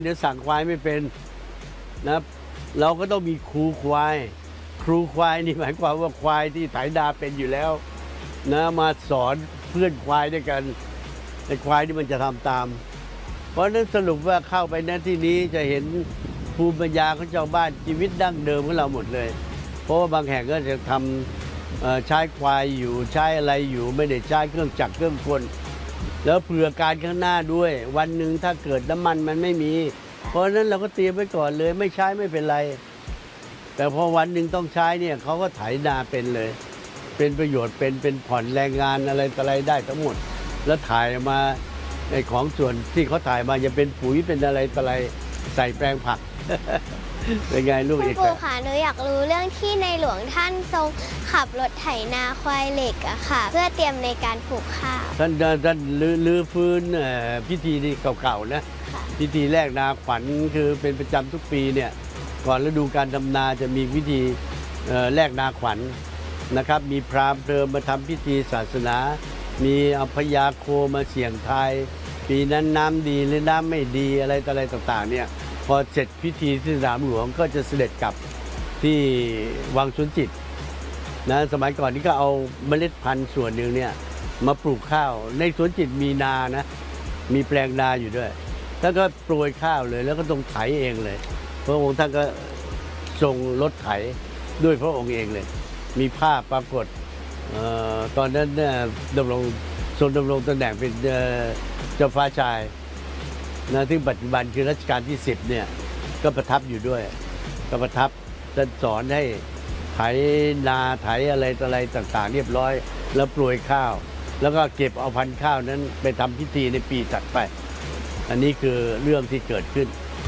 เดี๋ยวสั่งควายไม่เป็นนะเราก็ต้องมีครูควายนี่หมายความว่าควายที่ไถนาเป็นอยู่แล้วนะมาสอนเพื่อนควายด้วยกันไอ้ควายที่มันจะทำตามเพราะนั้นสรุปว่าเข้าไปในที่นี้จะเห็นภูมิปัญญาของชาวบ้านชีวิตดั้งเดิมของเราหมดเลยเพราะว่าบางแห่งก็จะทำใช้ควายอยู่ใช้อะไรอยู่ไม่ได้ใช้เครื่องจักรเครื่องกลแล้วเผื่อการข้างหน้าด้วยวันหนึ่งถ้าเกิดน้ำมันมันไม่มีเพราะฉะนั้นเราก็เตรียมไว้ก่อนเลยไม่ใช้ไม่เป็นไรแต่พอวันหนึ่งต้องใช้เนี่ยเขาก็ไถนาเป็นเลยเป็นประโยชน์เป็นผ่อนแรงงานอะไรได้ทั้งหมดแล้วถ่ายมาในของส่วนที่เขาถ่ายมาจะเป็นปุ๋ยเป็นอะไรใส่แปลงผัก เป็นไงลูกอีกคุณปู่คะหนูอยากรู้เรื่องที่ในหลวงท่านทรงขับรถไถนาควายเหล็กอะค่ะเพื่อเตรียมในการปลูกข้าวท่านลื้อฟื้นพิธีที่เก่าๆนะพิธีแรกนาขวัญคือเป็นประจำทุกปีเนี่ยก่อนฤดูการทำนาจะมีพิธีแรกนาขวัญนะครับมีพราหมณ์เพลิมมาทำพิธีศาสนามีเอาพญาโคมาเสี่ยงทายปีนั้นน้ำดีหรือน้ำไม่ดีอะไรต่างๆเนี่ยพอเสร็จพิธีที่สนามหลวงก็จะเสด็จกลับที่วังสวนจิตนะสมัยก่อนนี่ก็เอาเมล็ดพันธุ์ส่วนหนึ่งเนี่ยมาปลูกข้าวในสวนจิตมีนานะมีแปลงนาอยู่ด้วยท่านก็โปรยข้าวเลยแล้วก็ต้องไถเองเลยพระองค์ท่านก็ทรงรถไถด้วยพระองค์เองเลยมีภาพปรากฏตอนนั้นเนี่ยทรงดำรงตำแหน่งเป็นเจ้าฟ้าชายนะที่ปัจจุบันคือรัชกาลที่10เนี่ยก็ประทับอยู่ด้วยก็ประทับท่านสอนให้ไถนาไถอะไรต่างๆเรียบร้อยแล้วโปรยข้าวแล้วก็เก็บเอาพันธุ์ข้าวนั้นไปทำพิธีในปีถัดไปอันนี้คือเรื่องที่เกิดขึ้น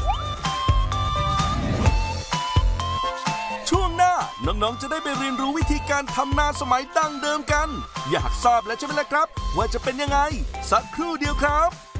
ช่วงหน้าน้องๆจะได้ไปเรียนรู้วิธีการทำนาสมัยดั้งเดิมกันอยากทราบแล้วใช่ไหมล่ะครับว่าจะเป็นยังไงสักครู่เดียวครับ